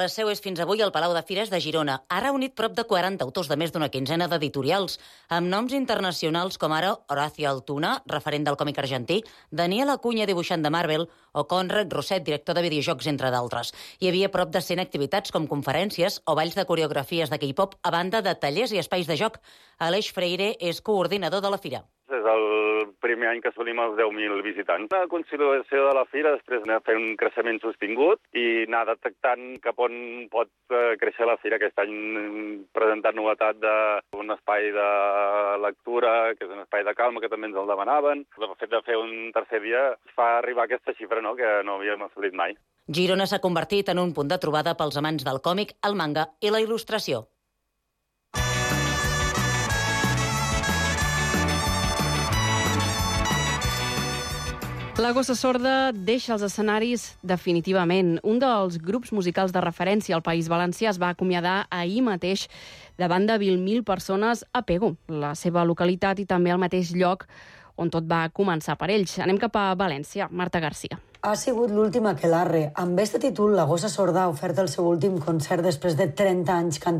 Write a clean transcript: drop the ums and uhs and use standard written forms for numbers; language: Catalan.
La seu és fins avui al Palau de Fires de Girona. Ha reunit prop de 40 autors de més d'una quinzena d'editorials, amb noms internacionals com ara Horacio Altuna, referent del còmic argentí, Daniel Acuña, dibuixant de Marvel, o Conrad Roset, director de videojocs, entre d'altres. Hi havia prop de 100 activitats com conferències o balls de coreografies de K-pop, a banda de tallers i espais de joc. Aleix Freire és coordinador de la fira. És el primer any que assolim els 10.000 visitants. La consolidació de la fira, després anar fent un creixement sostingut i anar detectant cap on pot créixer la fira. Aquest any presentant novetat d'un espai de lectura, que és un espai de calma, que també ens el demanaven. El fet de fer un tercer dia fa arribar a aquesta xifra, no?, que no havíem assolit mai. Girona s'ha convertit en un punt de trobada pels amants del còmic, el manga i la il·lustració. La Gossa Sorda deixa els escenaris definitivament. Un dels grups musicals de referència al País Valencià es va acomiadar ahir mateix davant de 20.000 persones a Pego, la seva localitat i també al mateix lloc on tot va començar per ells. Anem cap a València. Marta Garcia. Ha sigut l'últim aquelarre. Amb este títol, la Gossa Sorda ha ofert el seu últim concert després de 30 anys cantant